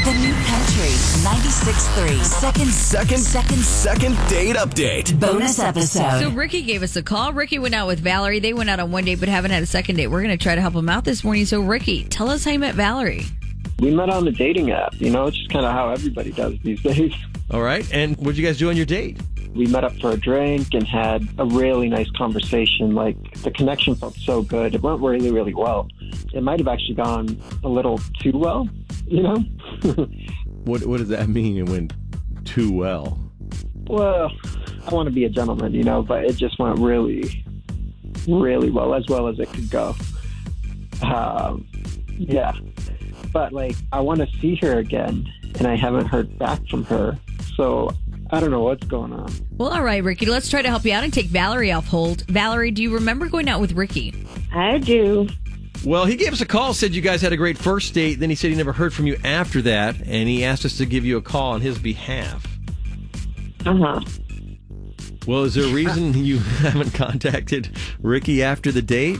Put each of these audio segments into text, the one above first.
The New Country 96.3 second date update. Bonus episode. So Ricky gave us a call. Ricky went out with Valerie. They went out on one date but haven't had a second date. We're going to try to help him out this morning. So Ricky, tell us how you met Valerie. We met on the dating app. It's just kind of how everybody does these days. All right. And what did you guys do on your date? We met up for a drink and had a really nice conversation. Like, the connection felt so good. It went really, really well. It might have actually gone a little too well, What does that mean? It went too well? Well, I want to be a gentleman, but it just went really, really well as it could go. Yeah. But, I want to see her again, and I haven't heard back from her. So I don't know what's going on. Well, all right, Ricky, let's try to help you out and take Valerie off hold. Valerie, do you remember going out with Ricky? I do. Well, he gave us a call, said you guys had a great first date. Then he said he never heard from you after that, and he asked us to give you a call on his behalf. Uh-huh. Well, is there a reason you haven't contacted Ricky after the date?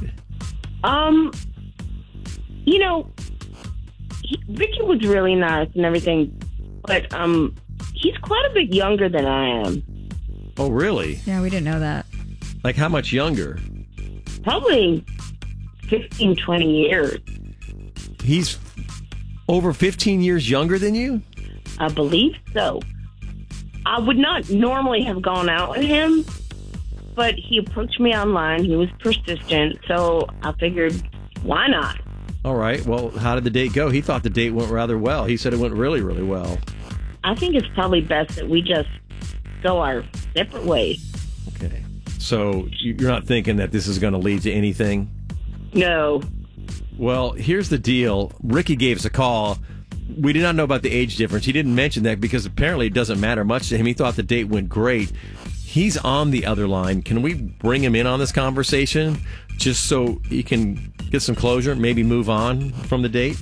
Ricky was really nice and everything, but he's quite a bit younger than I am. Oh, really? Yeah, we didn't know that. Like, how much younger? Probably 15, 20 years. He's over 15 years younger than you? I believe so. I would not normally have gone out with him, but he approached me online. He was persistent, so I figured, why not? All right. Well, how did the date go? He thought the date went rather well. He said it went really, really well. I think it's probably best that we just go our separate ways. Okay. So you're not thinking that this is going to lead to anything? No. Well, here's the deal. Ricky gave us a call. We did not know about the age difference. He didn't mention that because apparently it doesn't matter much to him. He thought the date went great. He's on the other line. Can we bring him in on this conversation just so he can get some closure, maybe move on from the date?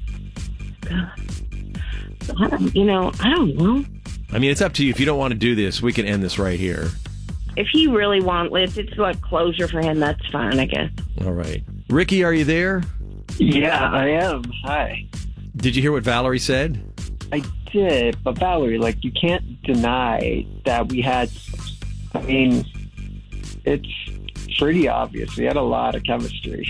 I don't know. I mean, it's up to you. If you don't want to do this, we can end this right here. If he really wants, if it's like closure for him, that's fine, I guess. All right. Ricky, are you there? Yeah, I am. Hi. Did you hear what Valerie said? I did, but Valerie, you can't deny that we had... I mean, it's pretty obvious. We had a lot of chemistry.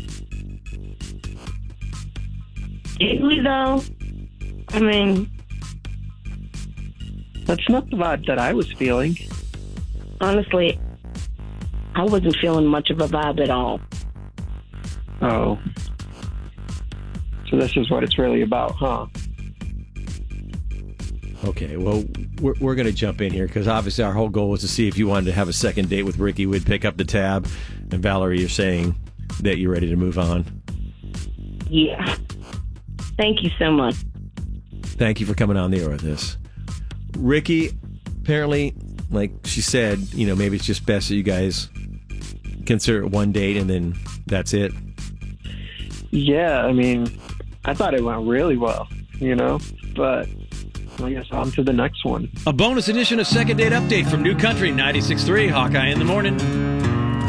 Did we, though? I mean... That's not the vibe that I was feeling. Honestly, I wasn't feeling much of a vibe at all. Oh. So this is what it's really about, huh? Okay, well, we're going to jump in here because obviously our whole goal was to see if you wanted to have a second date with Ricky. We'd pick up the tab. And Valerie, you're saying that you're ready to move on. Yeah. Thank you so much. Thank you for coming on the air with us. Ricky, apparently, like she said, maybe it's just best that you guys consider it one date and then that's it. Yeah, I mean, I thought it went really well, but I guess on to the next one. A bonus edition of Second Date Update from New Country 96.3 Hawkeye in the Morning.